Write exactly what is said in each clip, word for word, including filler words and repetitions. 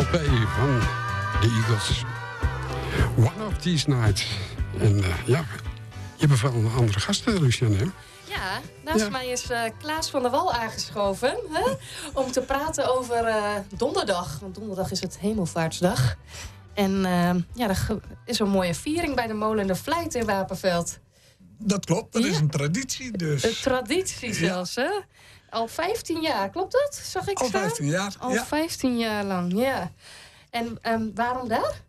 twee van de Eagles. One of these nights. En uh, ja, je hebt wel een andere gasten, Lucianne, hè? Ja, naast ja. mij is uh, Klaas van der Wal aangeschoven. Hè? Om te praten over uh, donderdag. Want donderdag is het Hemelvaartsdag. En uh, ja, er is een mooie viering bij de molen de Vlijt in Wapenveld. Dat klopt, dat ja. is een traditie dus. Een traditie zelfs, ja. hè? Al vijftien jaar, klopt dat? Zag ik Al staan? vijftien jaar, Al ja. vijftien jaar lang, ja. En um, waarom daar?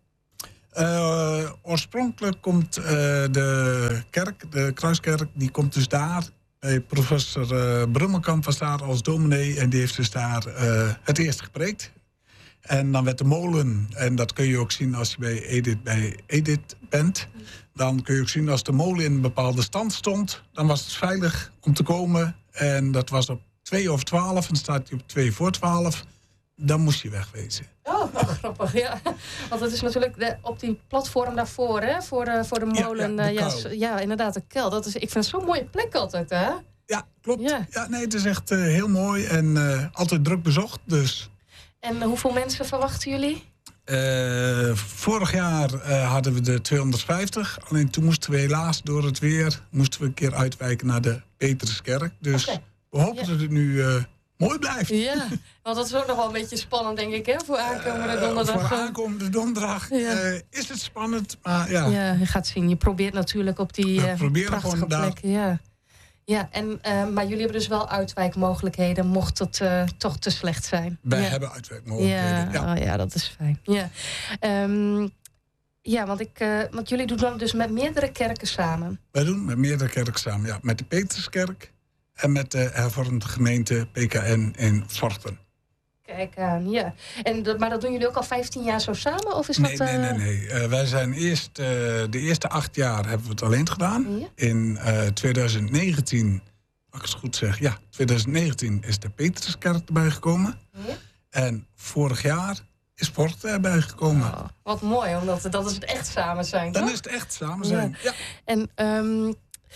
Uh, oorspronkelijk komt uh, de kerk, de Kruiskerk, die komt dus daar. Bij professor uh, Brummelkamp was daar als dominee en die heeft dus daar uh, het eerst gepreekt. En dan werd de molen, en dat kun je ook zien als je bij Edith, bij Edith bent. Dan kun je ook zien als de molen in een bepaalde stand stond. Dan was het veilig om te komen. En dat was op twee over twaalf, en staat hij op twee voor twaalf. Dan moest je wegwezen. Oh, oh, grappig, ja. Want het is natuurlijk de, op die platform daarvoor, hè? Voor de, voor de molen. Ja, ja, de ja, ja, inderdaad, de kel. Dat is, ik vind het zo'n mooie plek altijd, hè? Ja, klopt. Ja. Ja, nee, het is echt uh, heel mooi en uh, altijd druk bezocht. Dus. En uh, hoeveel mensen verwachten jullie? Uh, vorig jaar uh, hadden we de tweehonderdvijftig. Alleen toen moesten we helaas door het weer moesten we een keer uitwijken naar de Petruskerk. Dus okay. we hopen ja. dat het nu uh, mooi blijft. Ja, want dat is ook nog wel een beetje spannend, denk ik, hè? Voor aankomende donderdag. Uh, voor aankomende donderdag ja. uh, is het spannend, maar ja. Ja, je gaat zien. Je probeert natuurlijk op die uh, prachtige plekken. Ja. Ja, en, uh, maar jullie hebben dus wel uitwijkmogelijkheden, mocht het uh, toch te slecht zijn. Wij ja. hebben uitwijkmogelijkheden, ja. ja. Oh, ja, dat is fijn. Ja, um, ja want, ik, uh, want jullie doen dan dus met meerdere kerken samen? Wij doen met meerdere kerken samen, ja. Met de Petruskerk en met de hervormde gemeente P K N in Vorchten. Kijk aan, ja. En dat, maar dat doen jullie ook al vijftien jaar zo samen? Of is nee, dat, uh... nee, nee, nee. Uh, wij zijn eerst, uh, de eerste acht jaar hebben we het alleen gedaan. Ja? In uh, twintig negentien, als ik het goed zeg, ja, twintig negentien is de Petruskerk erbij gekomen. Ja? En vorig jaar is Vorchten erbij gekomen. Oh, wat mooi, omdat dat is het echt samen zijn, Dan toch? is het echt samen zijn, ja. ja. En um,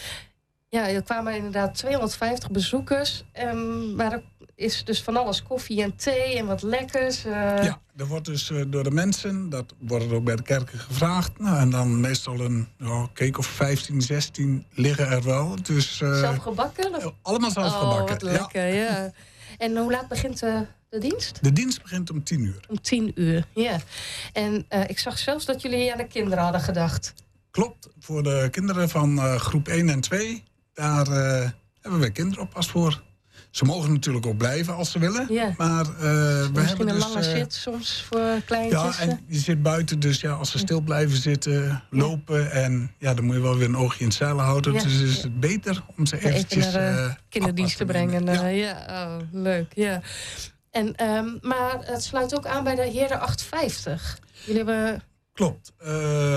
ja, er kwamen inderdaad tweehonderdvijftig bezoekers. Um, maar er is dus van alles, koffie en thee en wat lekkers. Uh... Ja, er wordt dus uh, door de mensen, dat wordt ook bij de kerken gevraagd. Nou, en dan meestal een oh, cake of vijftien, zestien liggen er wel. Dus, uh, zelf gebakken? Of? Allemaal zelf oh, gebakken. Wat lekker, ja. ja. En hoe laat begint uh, de dienst? De dienst begint om tien uur. Om tien uur, ja. En uh, ik zag zelfs dat jullie aan de kinderen hadden gedacht. Klopt, voor de kinderen van uh, groep één en twee, daar uh, hebben we kinderoppas voor. Ze mogen natuurlijk ook blijven als ze willen. Ja. Maar uh, we Misschien hebben een dus, lange uh, zit soms voor kleintjes. Ja, en je zit buiten, dus ja, als ze stil blijven zitten, lopen. Ja. En ja, dan moet je wel weer een oogje in het zeil houden. Ja. Dus is het beter om ze eventjes even naar uh, kinderdienst te brengen. Ja, uh, ja. Oh, leuk. Ja. En, um, maar het sluit ook aan bij de Heren achthonderdvijftig. Jullie hebben... Klopt. Uh,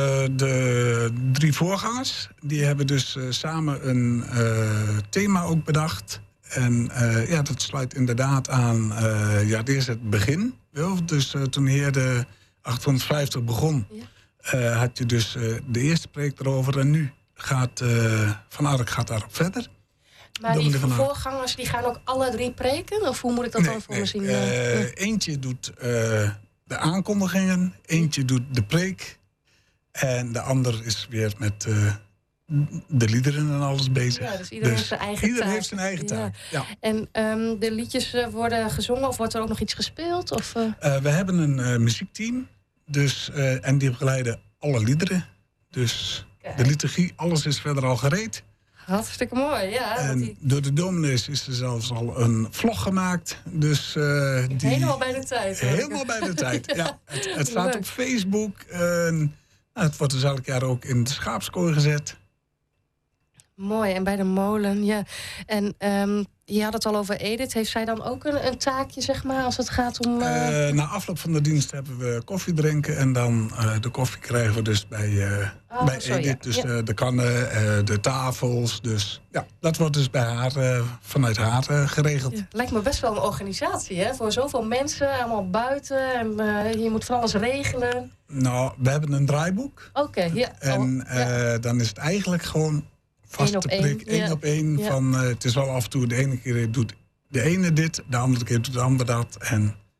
de drie voorgangers, die hebben dus uh, samen een uh, thema ook bedacht. En uh, ja, dat sluit inderdaad aan, uh, ja, dit is het begin. Wel? Dus uh, toen Heer de achthonderdvijftig begon, ja. uh, had je dus uh, de eerste preek erover. En nu gaat uh, Van Ark gaat daarop verder. Maar die voorgangers die gaan ook alle drie preken? Of hoe moet ik dat nee, dan voor nee. me zien? Uh, ja. Eentje doet uh, de aankondigingen, eentje doet de preek. En de ander is weer met... Uh, de liederen en alles bezig. Ja, dus iedereen dus heeft zijn eigen iedereen taak. heeft zijn eigen taak, ja. ja. En um, de liedjes uh, worden gezongen of wordt er ook nog iets gespeeld? Of, uh... Uh, we hebben een uh, muziekteam. Dus, uh, en die begeleiden alle liederen. Dus Kijk. de liturgie, alles is verder al gereed. Hartstikke mooi, ja. En die... door de dominees is er zelfs al een vlog gemaakt. Dus, uh, die... Helemaal bij de tijd. Helemaal bij de tijd, ja. Het, het staat op Facebook. Uh, nou, het wordt dus elk jaar ook in de schaapskooi gezet. Mooi, en bij de molen, ja. En um, je had het al over Edith. Heeft zij dan ook een, een taakje, zeg maar, als het gaat om... Uh... Uh, na afloop van de dienst hebben we koffie drinken. En dan uh, de koffie krijgen we dus bij, uh, oh, bij zo, Edith. Ja. Dus ja. de, de kannen, uh, de tafels. Dus ja, dat wordt dus bij haar, uh, vanuit haar uh, geregeld. Ja. Lijkt me best wel een organisatie, hè? Voor zoveel mensen, allemaal buiten. En uh, je moet van alles regelen. Nou, we hebben een draaiboek. Oké, okay, ja. En uh, ja. dan is het eigenlijk gewoon... vaste prik, één ja. op één. Ja. Van, uh, het is wel af en toe, de ene keer doet de ene dit, de andere keer doet de ander dat. En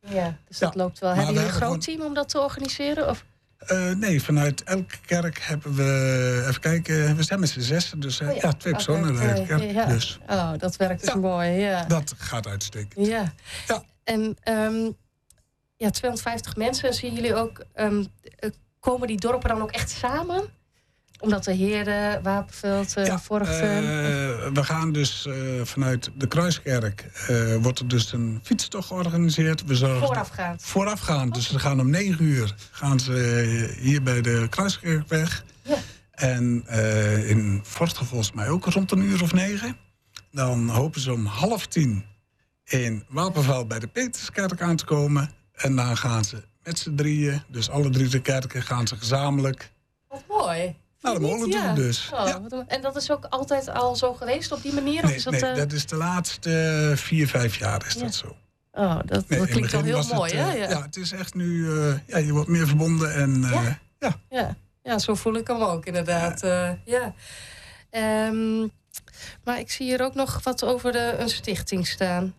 Ja, dus dat Ja, loopt wel. maar Hebben we jullie een groot hebben team om dat te organiseren? Of? Uh, nee, vanuit elke kerk hebben we... Even kijken, we zijn met z'n zessen. Dus uh, oh ja. ja, twee personen okay, in elke kerk. Ja. Dus. Oh, dat werkt dus ja, mooi. Ja. Dat gaat uitstekend. Ja. ja. En um, ja, tweehonderdvijftig mensen. Zien jullie ook... Um, komen die dorpen dan ook echt samen? Omdat de Heerde, Wapenveld, uh, ja, Vorchten... Uh, we gaan dus uh, vanuit de Kruiskerk... Uh, wordt er dus een fietstocht georganiseerd. We voorafgaand? Voorafgaand. Dus we gaan om negen uur gaan ze hier bij de Kruiskerkweg. Ja. En uh, in Vorchten volgens mij ook rond een uur of negen. Dan hopen ze om half tien in Wapenveld bij de Peterskerk aan te komen. En dan gaan ze met z'n drieën, dus alle drie de kerken, gaan ze gezamenlijk... Wat mooi. Nou, de molen ja. doen dus. Oh, ja. En dat is ook altijd al zo geweest op die manier? Nee, of is dat, nee uh... dat is de laatste vier, vijf jaar is ja. dat zo. Oh, dat, nee, dat klinkt wel heel mooi, het, hè? Uh, ja. ja, het is echt nu... Uh, ja, je wordt meer verbonden en... Uh, ja? Ja. Ja. Ja, zo voel ik hem ook inderdaad. Uh, ja. Um, maar ik zie hier ook nog wat over de, een stichting staan.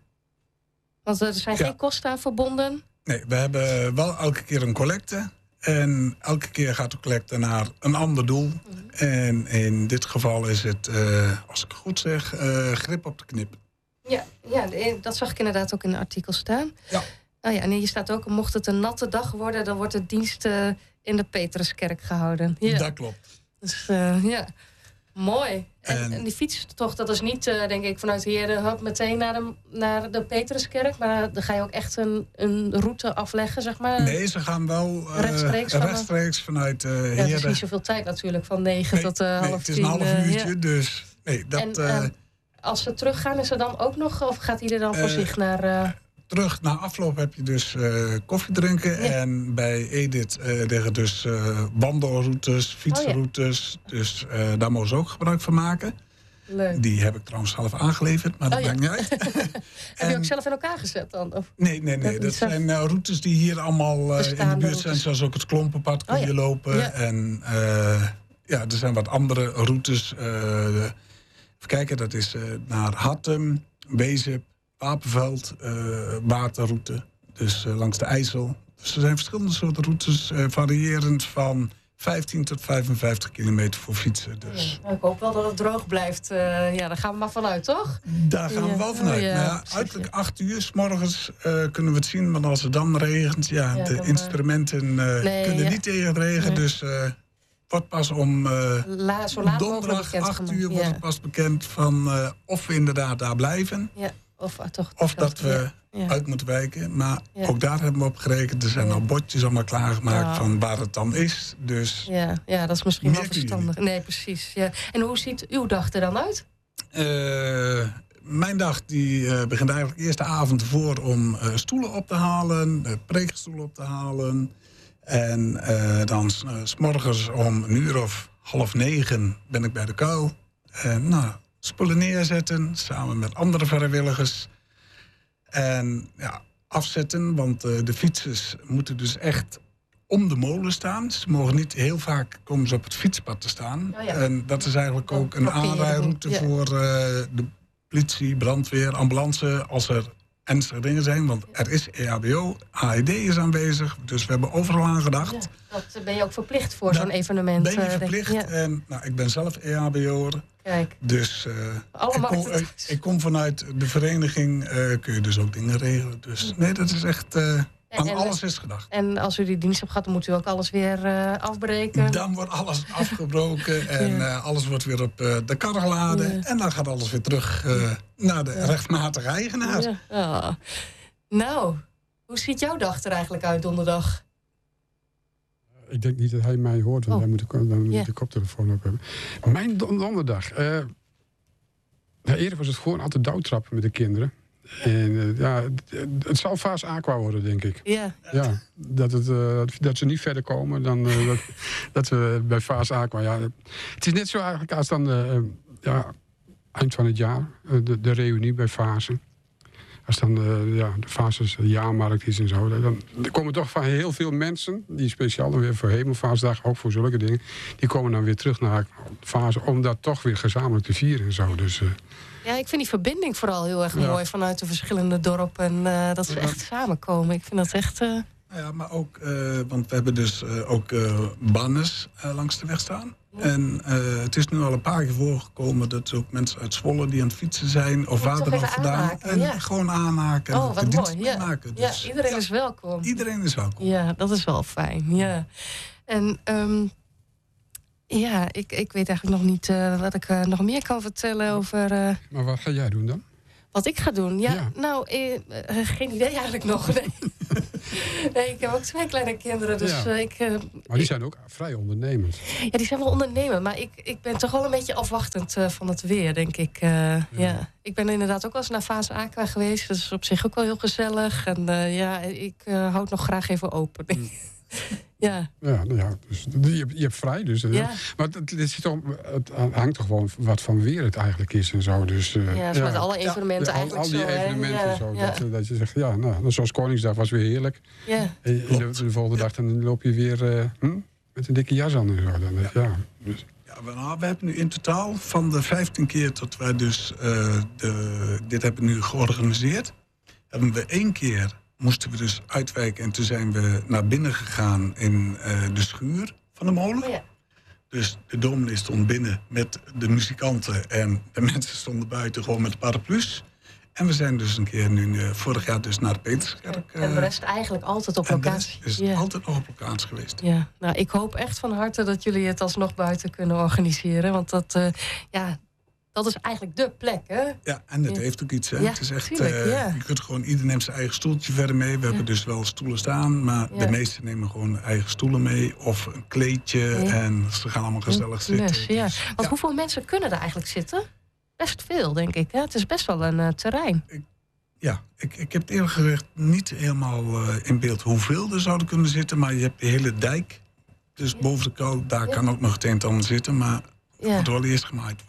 Want er zijn ja. geen kosten aan verbonden. Nee, we hebben wel elke keer een collecte. En elke keer gaat de collecte naar een ander doel. Mm-hmm. En in dit geval is het, uh, als ik goed zeg, uh, grip op de knip. Ja, ja, dat zag ik inderdaad ook in het artikel staan. Ja. Oh ja, en hier staat ook, mocht het een natte dag worden... dan wordt de dienst uh, in de Petruskerk gehouden. Ja. Dat klopt. Dus uh, ja, mooi. En, en, en die fietstocht, dat is niet, uh, denk ik, vanuit Heerde hop meteen naar de, naar de Petruskerk... maar dan ga je ook echt een, een route afleggen, zeg maar? Nee, ze gaan wel uh, rechtstreeks, van rechtstreeks vanuit uh, Heerde. Ja, het is niet zoveel tijd natuurlijk, van negen nee, tot uh, nee, half tien. Het is een half uh, uurtje, ja. dus... Nee, dat, en uh, uh, als ze teruggaan, is er dan ook nog... of gaat ieder dan voor uh, zich naar... Uh... Terug na afloop heb je dus uh, koffie drinken. Ja. En bij Edith uh, liggen dus uh, wandelroutes, fietsenroutes. Oh, ja. Dus uh, daar mogen ze ook gebruik van maken. Leuk. Die heb ik trouwens zelf aangeleverd, maar dat oh, maakt ja. niet uit. Heb en, je ook zelf in elkaar gezet dan? Of? Nee, nee, nee. Dat, dat zijn uh, routes die hier allemaal uh, in de buurt routes. zijn. Zoals ook het Klompenpad kun je oh, ja. lopen. Ja. En uh, ja, er zijn wat andere routes. Uh, even kijken, dat is uh, naar Hattem, Wezep, Wapenveld, uh, waterroute, dus uh, langs de IJssel. Dus er zijn verschillende soorten routes, uh, variërend van vijftien tot vijfenvijftig kilometer voor fietsen. Dus. Ja, ik hoop wel dat het droog blijft. Uh, ja, daar gaan we maar vanuit, toch? Daar gaan ja. we wel vanuit. Oh, ja, maar ja, uiterlijk acht uur 's morgens uh, kunnen we het zien, maar als het dan regent, ja, ja de dan, instrumenten uh, nee, kunnen ja. niet tegen het regen, nee. dus... Uh, wordt pas om uh, La, zo laat donderdag acht uur ja. wordt het pas bekend van uh, of we inderdaad daar blijven. Ja, of uh, toch, of dat we ja. uit moeten wijken. Maar ja. ook daar hebben we op gerekend. Er zijn ja. al bordjes allemaal klaargemaakt ja. van waar het dan is. Dus ja, ja dat is misschien wel verstandig. Nee, precies. Ja. En hoe ziet uw dag er dan uit? Uh, mijn dag die uh, begint eigenlijk eerst de avond ervoor om uh, stoelen op te halen. Uh, preekstoelen op te halen. En uh, dan uh, 's morgens om een uur of half negen ben ik bij de kuil. En nou, spullen neerzetten, samen met andere vrijwilligers. En ja, afzetten, want uh, de fietsers moeten dus echt om de molen staan. Ze mogen niet, heel vaak komen ze op het fietspad te staan. Oh ja. En dat is eigenlijk ook een aanrijroute ja. voor uh, de politie, brandweer, ambulance, als er ernstige dingen zijn, want er is E H B O, A E D is aanwezig, dus we hebben overal aan gedacht. Ja, dat ben je ook verplicht voor zo'n evenement. Ben je verplicht ja. en nou, ik ben zelf E H B O'er. Kijk. Dus uh, ik, kom, ik, ik kom vanuit de vereniging, uh, kun je dus ook dingen regelen. Dus nee, dat is echt... Uh, Aan en, alles is gedacht. En als u die dienst hebt gehad, dan moet u ook alles weer uh, afbreken? Dan wordt alles afgebroken en ja. uh, alles wordt weer op uh, de kar geladen. Ja. En dan gaat alles weer terug uh, naar de ja. rechtmatige eigenaar. Ja. Ja. Nou, hoe ziet jouw dag er eigenlijk uit donderdag? Ik denk niet dat hij mij hoort, want oh. hij moet de, dan moet ja. de koptelefoon op hebben. Mijn donderdag. Uh, eerder was het gewoon altijd douwtrappen met de kinderen. En uh, ja, het, het zal Vaas Aqua worden, denk ik. Ja. Ja, dat, het, uh, dat ze niet verder komen dan uh, dat, dat we bij Vaas Aqua... Ja, het is net zo eigenlijk als dan uh, ja, eind van het jaar, uh, de, de reunie bij Vaas. als dan uh, ja, de fases, de jaarmarkt is en zo... dan er komen toch van heel veel mensen... die speciaal dan weer voor Hemelvaartsdag, ook voor zulke dingen... die komen dan weer terug naar de fase... om dat toch weer gezamenlijk te vieren en zo. Dus, uh, ja, ik vind die verbinding vooral heel erg ja. mooi... vanuit de verschillende dorpen. En uh, dat ze ja. echt samenkomen. Ik vind dat echt... Uh... Ja, maar ook, uh, want we hebben dus uh, ook uh, banners uh, langs de weg staan. Ja. En uh, het is nu al een paar keer voorgekomen dat er ook mensen uit Zwolle die aan het fietsen zijn of waar dan ook vandaan. En ja. gewoon aanhaken en oh, de dienst mooi. Ja. maken. Dus, ja, iedereen ja, is welkom. Iedereen is welkom. Ja, dat is wel fijn. Ja. En um, ja, ik, ik weet eigenlijk nog niet uh, wat ik uh, nog meer kan vertellen over... Uh, maar wat ga jij doen dan? Wat ik ga doen? Ja, ja. nou, eh, uh, geen idee eigenlijk nog. Nee. nee, ik heb ook twee kleine kinderen, dus ja. uh, ik... Uh, maar die zijn ook vrij ondernemend. Ja, die zijn wel ondernemend, maar ik, ik ben toch wel een beetje afwachtend uh, van het weer, denk ik. Uh, ja. Ja. Ik ben inderdaad ook wel eens naar Fase Aqua geweest, dat is op zich ook wel heel gezellig. En uh, ja, ik uh, hou het nog graag even open. Mm. Ja. Ja, nou ja, dus je, je hebt vrij. Dus, ja. Ja. Maar het, het, zit toch, het hangt toch gewoon wat van weer het eigenlijk is en zo. Dus, uh, ja, dus met ja. alle evenementen ja, eigenlijk al, al die zo, evenementen ja. zo. Ja. Dat, dat je zegt, ja, nou, zoals Koningsdag was weer heerlijk. Ja. En de, de volgende dag dan loop je weer uh, hm, met een dikke jas aan en zo. Dan, ja. Ja, dus. Ja, we, nou, we hebben nu in totaal van de vijftien keer dat wij dus uh, de, dit hebben nu georganiseerd, hebben we één keer moesten we dus uitwijken en toen zijn we naar binnen gegaan in uh, de schuur van de molen. Oh ja. Dus de dominee stond binnen met de muzikanten en de mensen stonden buiten gewoon met paraplu's. En we zijn dus een keer nu, uh, vorig jaar dus naar de Peterskerk. Uh, en de rest eigenlijk altijd op locatie. is ja. altijd nog op locatie geweest. Ja, nou, ik hoop echt van harte dat jullie het alsnog buiten kunnen organiseren. Want dat, uh, ja... Dat is eigenlijk dé plek, hè? Ja, en het ja. heeft ook iets, hè? Ja, het is echt, tuurlijk, uh, ja. je kunt gewoon, ieder neemt zijn eigen stoeltje verder mee. We ja. hebben dus wel stoelen staan, maar ja. de meesten nemen gewoon eigen stoelen mee. Of een kleedje ja. en ze gaan allemaal gezellig zitten. Dus, ja. Dus, Want ja. hoeveel mensen kunnen er eigenlijk zitten? Best veel, denk ik. Hè? Het is best wel een uh, terrein. Ik, ja, ik, ik heb eerlijk gezegd niet helemaal uh, in beeld hoeveel er zouden kunnen zitten. Maar je hebt de hele dijk, dus ja. boven de kou, daar ja. kan ook nog het een en ander zitten. Maar ja. het moet wel eerst gemaaid worden.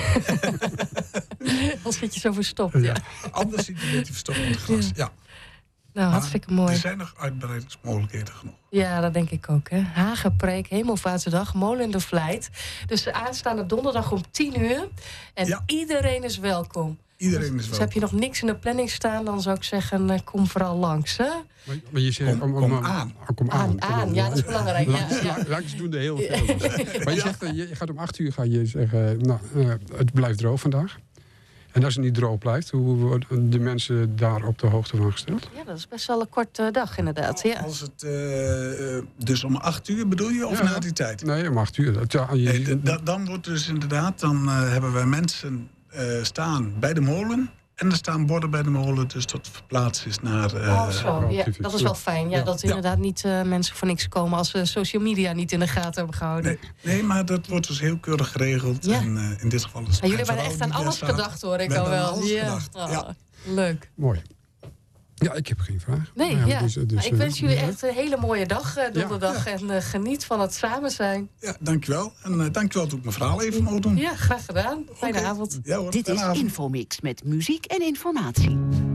Als zit je zo verstopt, ja. ja. Anders zit je een beetje verstopt in het gras, ja. ja. Nou, hartstikke mooi. Er zijn nog uitbreidingsmogelijkheden genoeg. Ja, dat denk ik ook, hè. Hagenpreek, Hemelvaartsdag, Molen in de Vlijt. Dus de aanstaande donderdag om tien uur. En ja. iedereen is welkom. Iedereen is welkom. Dus heb je nog niks in de planning staan, dan zou ik zeggen, uh, kom vooral langs, hè? Maar, maar je zegt, kom, om, om, kom aan. Oh, kom aan. aan, aan. Ja, dat is belangrijk. Langs, ja, ja. langs doen er heel veel. Maar je zegt, je gaat om acht uur ga je zeggen, nou, uh, het blijft droog vandaag. En als het niet droog blijft, hoe worden de mensen daar op de hoogte van gesteld? Ja, dat is best wel een korte dag, inderdaad. Ja. Als het, uh, dus om acht uur bedoel je, of ja. na die tijd? Nee, om acht uur. Ja, je... nee, da, dan wordt dus inderdaad, dan uh, hebben wij mensen uh, staan bij de molen. En er staan borden bij de molen, dus dat verplaatst is naar... Uh, oh, zo. Ja, dat is wel fijn. Ja, ja. Dat inderdaad ja. niet uh, mensen voor niks komen als ze social media niet in de gaten hebben gehouden. Nee, nee maar dat wordt dus heel keurig geregeld. Ja. En uh, in dit geval is het. Jullie hebben echt aan alles gedacht, hoor ik We al wel. Alles ja. gedacht. Oh, ja. Leuk. Mooi. Ja, ik heb geen vraag. Nee, ja. ja. Dus, dus, ik wens jullie ja. echt een hele mooie dag uh, donderdag. Ja. En uh, geniet van het samen zijn. Ja, dankjewel. En uh, dankjewel dat ik mijn verhaal even mocht doen. Ja, graag gedaan. Fijne okay. avond. Ja, hoor, Dit is avond. Infomix met muziek en informatie.